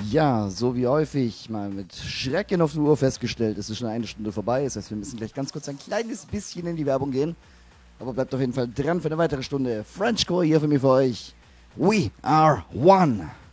Ja, so wie häufig mal mit Schrecken auf die Uhr festgestellt, es ist schon eine Stunde vorbei. Das heißt, wir müssen gleich ganz kurz ein kleines bisschen in die Werbung gehen. Aber bleibt auf jeden Fall dran für eine weitere Stunde. Frenchcore hier für mich für euch. We are one.